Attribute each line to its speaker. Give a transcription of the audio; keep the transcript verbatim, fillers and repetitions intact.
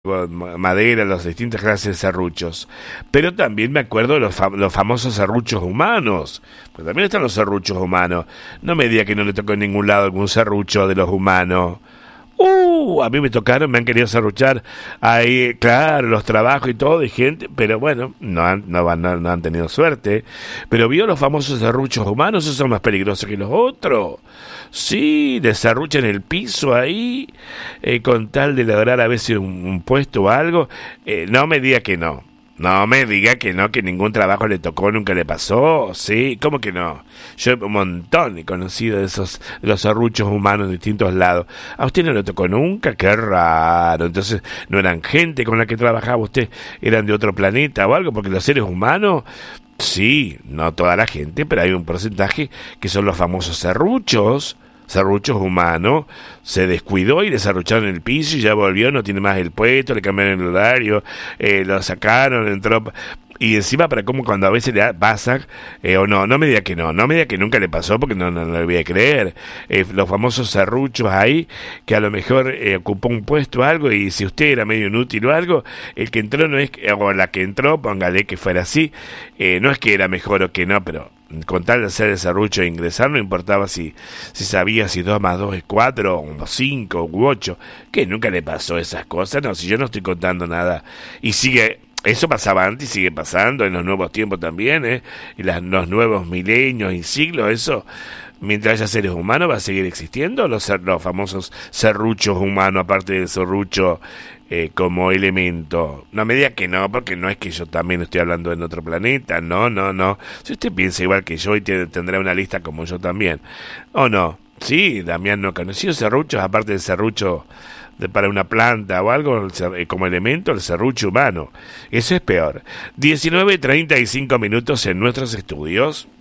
Speaker 1: madera, las distintas clases de serruchos. Pero también me acuerdo de los, fam- los famosos serruchos humanos. Pues también están los serruchos humanos. No me diga que no le tocó en ningún lado algún serrucho de los humanos. Uh, a mí me tocaron, me han querido serruchar ahí, claro, los trabajos y todo, y gente, pero bueno, no han, no, van- no, no han tenido suerte. Pero vio los famosos serruchos humanos, esos son más peligrosos que los otros. Sí, de serrucha en el piso ahí, eh, con tal de lograr a veces un, un puesto o algo. Eh, no me diga que no. No me diga que no, que ningún trabajo le tocó, nunca le pasó, sí, ¿cómo que no? Yo un montón he conocido de esos, de los serruchos humanos de distintos lados. ¿A usted no le tocó nunca? Qué raro. Entonces, ¿no eran gente con la que trabajaba usted? ¿Eran de otro planeta o algo? Porque los seres humanos, sí, no toda la gente, pero hay un porcentaje que son los famosos serruchos. Serruchos humanos, se descuidó y le serrucharon el piso y ya volvió, no tiene más el puesto, le cambiaron el horario, eh, lo sacaron, entró, y encima para cómo cuando a veces le pasa, eh, o no, no me diga que no, no me diga que nunca le pasó porque no, no, no le voy a creer, eh, los famosos serruchos ahí, que a lo mejor eh, ocupó un puesto o algo, y si usted era medio inútil o algo, el que entró no es, que- o la que entró, póngale que fuera así, eh, no es que era mejor o que no, pero con tal de hacer el serrucho e ingresar, no importaba si, si sabía si dos más dos es cuatro, o cinco, u ocho, que nunca le pasó esas cosas, no, si yo no estoy contando nada, y sigue, eso pasaba antes y sigue pasando en los nuevos tiempos también, ¿eh? Y las, los nuevos milenios y siglos, eso, mientras haya seres humanos va a seguir existiendo, los, ser- los famosos serruchos humanos, aparte del serrucho eh, como elemento. No me diga que no, porque no es que yo también estoy hablando en otro planeta, no, no, no. Si usted piensa igual que yo y te- tendrá una lista como yo también, ¿o no? Sí, Damián no conoció serruchos, aparte del serrucho de, para una planta o algo, el ser- eh, como elemento, el serrucho humano. Eso es peor. diecinueve treinta y cinco minutos en nuestros estudios.